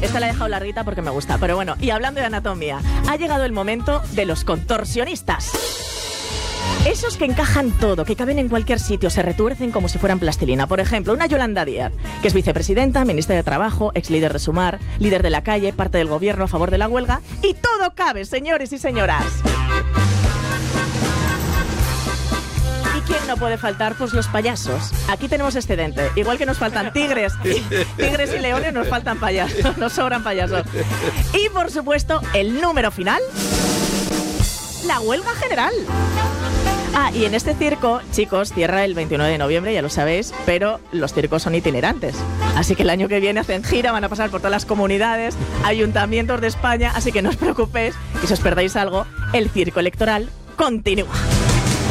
Esta la he dejado larguita porque me gusta. Pero bueno, y hablando de anatomía, ha llegado el momento de los contorsionistas. Esos que encajan todo, que caben en cualquier sitio, se retuercen como si fueran plastilina. Por ejemplo, una Yolanda Díaz, que es vicepresidenta, ministra de Trabajo, ex líder de Sumar, líder de la calle, parte del gobierno a favor de la huelga. Y todo cabe, señores y señoras. ¿Y quién no puede faltar? Pues los payasos. Aquí tenemos excedente. Igual que nos faltan tigres y leones, nos faltan payasos. Nos sobran payasos. Y, por supuesto, el número final... la huelga general. Y en este circo, chicos, cierra el 29 de noviembre, ya lo sabéis, pero los circos son itinerantes. Así que el año que viene hacen gira, van a pasar por todas las comunidades, ayuntamientos de España, así que no os preocupéis, y si os perdáis algo, el circo electoral continúa.